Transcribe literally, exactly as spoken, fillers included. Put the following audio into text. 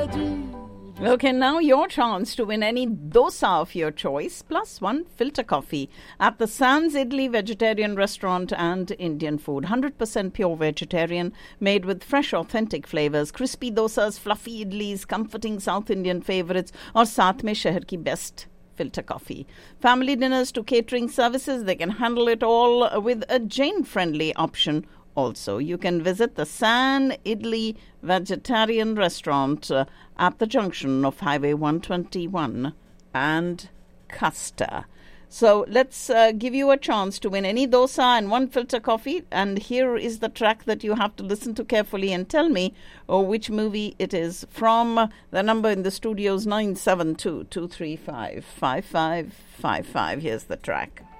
Okay, now your chance to win any dosa of your choice, plus one filter coffee at the Sans Idli Vegetarian Restaurant and Indian Food. one hundred percent pure vegetarian, made with fresh, authentic flavors. Crispy dosas, fluffy idlis, comforting South Indian favorites, और साथ में शहर की best filter coffee. Family dinners to catering services, they can handle it all with a Jain-friendly option. Also, you can visit the San Idli Vegetarian Restaurant uh, at the junction of Highway one twenty-one and Custer. So let's uh, give you a chance to win any dosa and one filter coffee. And here is the track that you have to listen to carefully and tell me oh, which movie it is from. The number in the studio is nine seven two, two three five, five five five five. Here's the track.